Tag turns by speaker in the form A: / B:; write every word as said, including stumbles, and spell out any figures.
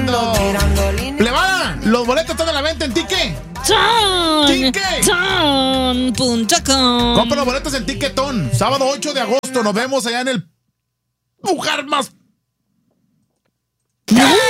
A: tirando. Plebada, los boletos están a la venta en Ticket.
B: Ticketón punto com.
A: Compra los boletos en Ticketón. Sábado ocho de agosto. Nos vemos allá en el lugar más